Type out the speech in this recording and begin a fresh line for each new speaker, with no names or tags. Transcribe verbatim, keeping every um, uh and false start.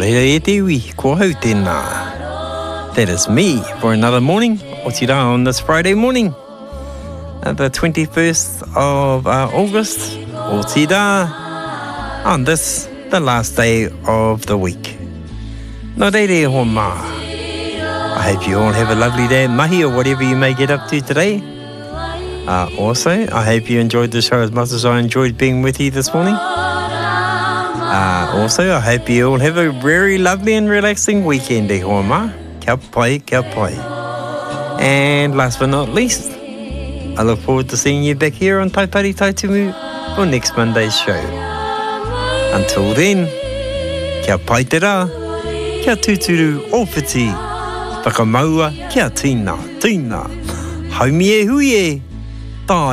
reira e te iwi, kua hau tēnā. That is me for another morning, o te rā on this Friday morning, uh, the twenty-first of uh, August, o te rā, on this, the last day of the week. Nō reire ho mā. I hope you all have a lovely day, mahi, or whatever you may get up to today. Uh, also, I hope you enjoyed the show as much as I enjoyed being with you this morning. Uh, also, I hope you all have a very lovely and relaxing weekend, e hoa mā. Kia pai, kia pai. And last but not least, I look forward to seeing you back here on Taipari Taitumu for next Monday's show. Until then, kia pai te rā, kia tūturu ōwhiti, whakamaua kia tīna, tīna, haumi e hui e, tā